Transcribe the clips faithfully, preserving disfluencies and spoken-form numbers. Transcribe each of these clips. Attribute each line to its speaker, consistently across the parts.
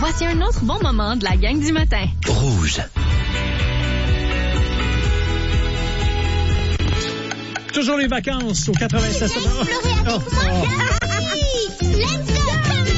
Speaker 1: Voici un autre bon moment de la gang du matin.
Speaker 2: Rouge.
Speaker 3: Toujours les vacances au quatre-vingt-sept.
Speaker 4: Vous pleurez avec
Speaker 3: oh,
Speaker 4: moi?
Speaker 3: oh.
Speaker 4: Oui! Let's go!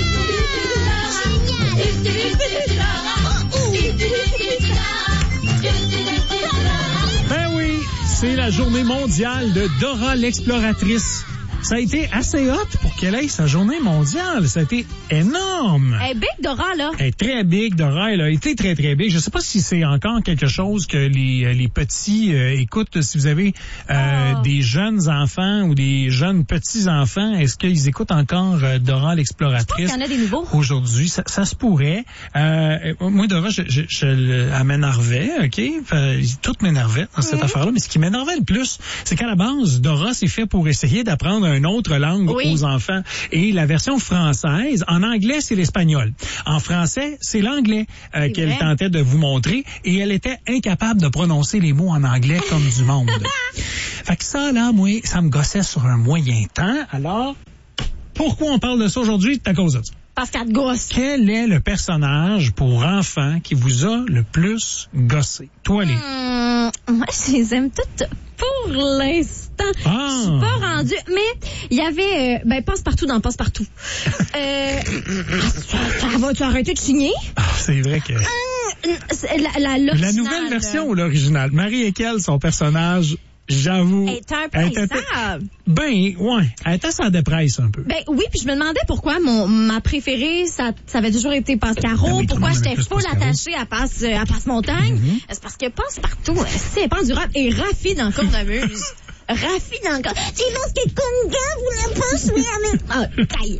Speaker 3: Ben oui, c'est la journée mondiale de Dora l'exploratrice. Ça a été assez hot pour qu'elle ait sa journée mondiale. Ça a été énorme.
Speaker 1: Elle est big, Dora, là.
Speaker 3: Elle est très big, Dora. Elle a été très, très big. Je sais pas si c'est encore quelque chose que les, les petits euh, écoutent. Si vous avez euh, oh. des jeunes enfants ou des jeunes petits-enfants, est-ce qu'ils écoutent encore euh, Dora l'exploratrice?
Speaker 1: Je pense qu'il y en a des nouveaux.
Speaker 3: Aujourd'hui, ça, ça se pourrait. Euh, moi, Dora, je, je, je, elle m'énervait, OK? Enfin, tout m'énervait dans cette mmh. affaire-là. Mais ce qui m'énervait le plus, c'est qu'à la base, Dora, c'est fait pour essayer d'apprendre un une autre langue oui. aux enfants. Et la version française, en anglais, c'est l'espagnol. En français, c'est l'anglais euh, qu'elle vrai. tentait de vous montrer. Et elle était incapable de prononcer les mots en anglais comme du monde. Fait que ça, là, moi, ça me gossait sur un moyen temps. Alors, pourquoi on parle de ça aujourd'hui? C'est à cause de ça.
Speaker 1: Parce qu'elle gosse.
Speaker 3: Quel est le personnage pour enfants qui vous a le plus gossé? Toi, les...
Speaker 1: Hum, moi, je les aime toutes pour l'instant.
Speaker 3: Ah.
Speaker 1: Je suis pas rendue. Mais il y avait... Euh, ben, Passe-Partout dans Passe-Partout. euh, ça va-tu arrêter de signer?
Speaker 3: Ah, c'est vrai que...
Speaker 1: Hum, la, la,
Speaker 3: la nouvelle version ou l'original? Marie Ekel, son personnage... J'avoue.
Speaker 1: Elle était un peu instable.
Speaker 3: Ben, ouais. Elle était sans dépresse un peu.
Speaker 1: Ben oui, puis je me demandais pourquoi mon ma préférée, ça, ça avait toujours été Passe-Caro. Ben oui, pourquoi j'étais full attachée à Passe, à Passe-Montagne. Mm-hmm. C'est parce que Passe-Partout, c'est pas endurable. Et Rafi dans Cornemuse. Rafi dans Cornemuse. C'est parce que Conga voulait pas jouer avec... Ah, taille.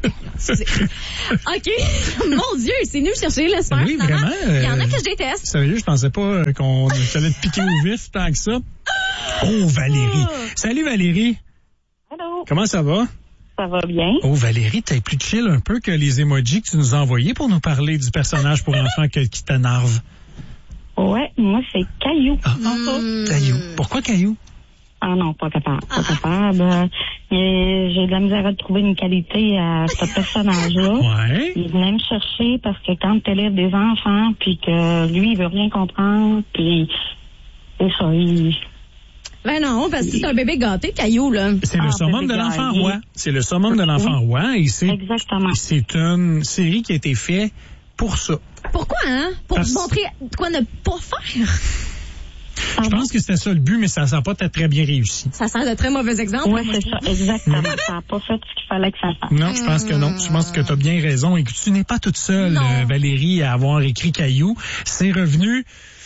Speaker 1: OK. Mon Dieu, c'est nul chercher l'espoir.
Speaker 3: Oui, vraiment.
Speaker 1: Il y en a que je déteste.
Speaker 3: Sérieux, je pensais pas qu'on allait te piquer au vif tant que ça. Oh, Valérie. Salut, Valérie.
Speaker 5: Allô.
Speaker 3: Comment ça va?
Speaker 5: Ça va bien.
Speaker 3: Oh, Valérie, t'es plus chill un peu que les emojis que tu nous as envoyés pour nous parler du personnage pour enfants que, qui t'énerve.
Speaker 5: Ouais, moi, c'est Caillou.
Speaker 3: Ah, mmh. Caillou. Pourquoi Caillou?
Speaker 5: Ah non, pas capable. Pas ah. capable. Et j'ai de la misère à trouver une qualité à ce personnage-là.
Speaker 3: Ouais.
Speaker 5: Il venait me chercher parce que quand tu élèves des enfants, puis que lui, il veut rien comprendre, puis c'est ça, il...
Speaker 1: Ben non, parce que c'est un bébé gâté, Caillou, là.
Speaker 3: C'est ah, le summum de l'enfant roi. C'est le summum de l'enfant oui. roi. Et c'est,
Speaker 5: Exactement.
Speaker 3: C'est une série qui a été faite pour ça.
Speaker 1: Pourquoi, hein? Pour parce... montrer quoi ne pas faire?
Speaker 3: Je pense que c'était ça le but, mais ça n'a pas été très bien réussi.
Speaker 1: Ça sert de très mauvais exemple.
Speaker 5: Oui, c'est ça, exactement. Ça n'a pas fait ce qu'il fallait que ça fasse.
Speaker 3: Non, je pense que non. Je pense que tu as bien raison et que tu n'es pas toute seule, euh, Valérie, à avoir écrit Caillou. C'est revenu...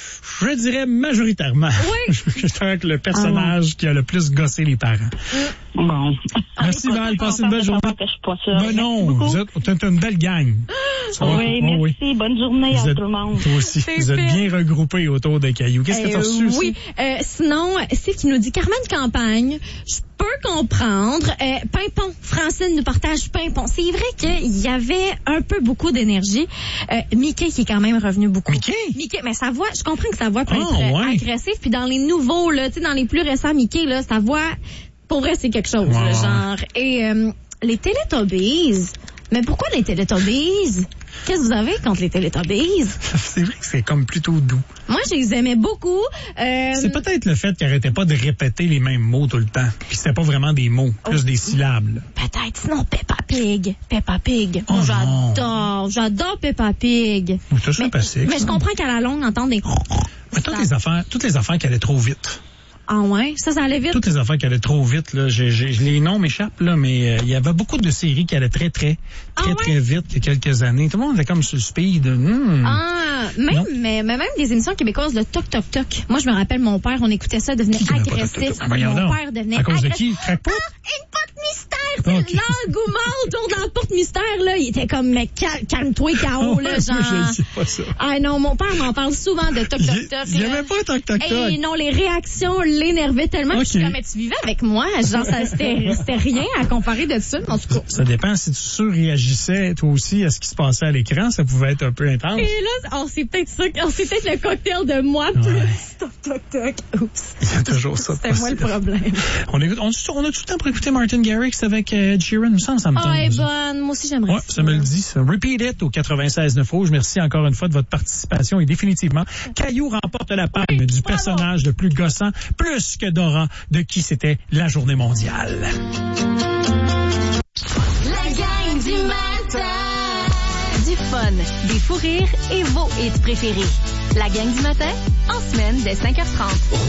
Speaker 3: Je dirais majoritairement. Oui. Je dirais que le personnage ah. qui a le plus gossé les parents.
Speaker 5: Bon.
Speaker 3: Merci, ah, Val. Passez une belle journée.
Speaker 5: Que je suis pas sûre.
Speaker 3: Ben non, vous êtes, vous êtes une belle gang.
Speaker 5: Ça oui, va? merci. Oh, oui. Bonne journée vous à êtes, tout le monde.
Speaker 3: Toi aussi. C'est vous êtes fait. bien regroupés autour de Caillou. Qu'est-ce euh, que tu as reçu?
Speaker 1: Oui. Euh, sinon, c'est qui nous dit Carmen Campagne. Je peux comprendre. Euh, Pimpon. Francine nous partage Pimpon. C'est vrai qu'il y avait un peu beaucoup d'énergie. Euh, Mickey qui est quand même revenu beaucoup.
Speaker 3: Mickey?
Speaker 1: Mickey, mais sa voix, je comprends que sa voix peut
Speaker 3: oh,
Speaker 1: être
Speaker 3: ouais.
Speaker 1: agressive. Puis dans les nouveaux, là, tu sais, dans les plus récents Mickey, là, sa voix, pour vrai, c'est quelque chose, wow. là, genre. Et euh, les Teletubbies. Mais pourquoi les Teletubbies? Qu'est-ce que vous avez contre les Teletubbies?
Speaker 3: C'est vrai que c'est comme plutôt doux.
Speaker 1: Moi, je les aimais beaucoup. Euh...
Speaker 3: C'est peut-être le fait qu'ils n'arrêtaient pas de répéter les mêmes mots tout le temps. Puis c'était pas vraiment des mots, plus oh. des syllabes. Là.
Speaker 1: Peut-être. Sinon, Peppa Pig. Peppa Pig.
Speaker 3: Oh,
Speaker 1: oh, j'adore. J'adore Peppa Pig.
Speaker 3: Oui, c'est sympathique.
Speaker 1: Mais je comprends qu'à la longue, entendre des...
Speaker 3: Mais toutes les affaires, toutes les affaires qui allaient trop vite.
Speaker 1: Ah ouais? Ça, ça allait vite?
Speaker 3: Toutes les affaires qui allaient trop vite, là. J'ai, j'ai, les noms m'échappent, là, mais il euh, y avait beaucoup de séries qui allaient très, très, très, ah ouais? très vite il y a quelques années. Tout le monde était comme sur le speed. Mmh.
Speaker 1: Ah, même, mais, mais même des émissions québécoises, le Toc Toc Toc. Moi, je me rappelle, mon père, on écoutait ça, devenait
Speaker 3: qui
Speaker 1: agressif.
Speaker 3: Ah,
Speaker 1: mon père devenait
Speaker 3: à cause
Speaker 1: agressif.
Speaker 3: de qui? Crackpot?
Speaker 1: Ah, une porte mystère! Okay. L'engouement autour de la porte mystère, là, il était comme, mais cal- calme-toi, K O, là, genre.
Speaker 3: Moi, je ne sais pas ça.
Speaker 1: Ah non, mon père m'en parle souvent de Toc Toc Toc.
Speaker 3: Il n'y avait pas Toc Toc Toc.
Speaker 1: Et non, les réactions l'énervaient tellement. Okay. Que mais tu vivais avec moi, genre ça c'était, c'était rien à comparer de ça, en tout cas.
Speaker 3: Ça dépend si tu surréagissais toi aussi à ce qui se passait à l'écran, ça pouvait être un peu intense.
Speaker 1: Et là, oh, c'est peut-être ça, oh, c'est peut-être le cocktail de moi plus ouais. toc toc toc. Oups.
Speaker 3: Il y a toujours ça.
Speaker 1: C'était moi le problème.
Speaker 3: On, écoute, on, on a tout le temps pour écouter Martin Garrix avec avec Ed Sheeran, il me semble, ça me
Speaker 1: Ah,
Speaker 3: tente.
Speaker 1: elle est bonne. Moi aussi, j'aimerais
Speaker 3: Ouais,
Speaker 1: ça.
Speaker 3: ça me le dit, ça. Repeat It au quatre-vingt-seize neuf Rouge. Merci encore une fois de votre participation et définitivement, Caillou remporte la palme
Speaker 1: Oui,
Speaker 3: du
Speaker 1: bravo.
Speaker 3: personnage le plus gossant, plus que Dora, de qui c'était la journée mondiale.
Speaker 2: La gang du matin. Du fun, des fous rires et vos hits préférés. La gang du matin, en semaine dès cinq heures trente.